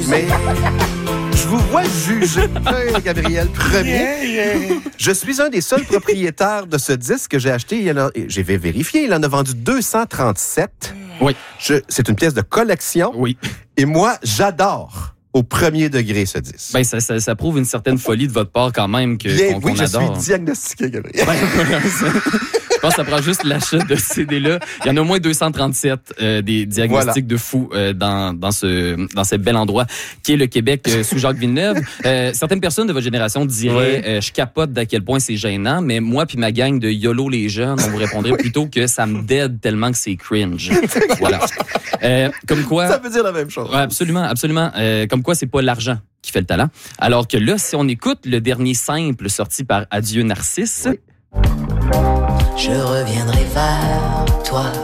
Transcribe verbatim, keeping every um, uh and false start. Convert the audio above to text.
Mais je vous vois juger, Gabriel, premier. Je suis un des seuls propriétaires de ce disque que j'ai acheté. Il en a, j'ai vérifié, il en a vendu deux cent trente-sept. Oui. Je, c'est une pièce de collection. Oui. Et moi, j'adore au premier degré ce disque. Ben, ça, ça, ça prouve une certaine folie de votre part quand même que, Bien, qu'on, oui, qu'on je adore. suis diagnostiqué, Gabriel. Ben, je pense que ça prend juste l'achat de ce C D-là. Il y en a au moins deux cent trente-sept euh, des diagnostics voilà. de fous euh, dans, dans, ce, dans ce bel endroit qui est le Québec euh, sous Jacques Villeneuve. Euh, certaines personnes de votre génération diraient ouais. euh, je capote d'à quel point c'est gênant, mais moi puis ma gang de YOLO les jeunes, on vous répondrait plutôt que ça me dead tellement que c'est cringe. Voilà. Euh, comme quoi... Ça veut dire la même chose. Ouais, absolument, absolument. Euh, comme quoi, c'est pas l'argent qui fait le talent. Alors que là, si on écoute le dernier simple sorti par Adieu Narcisse... Oui. Je reviendrai vers toi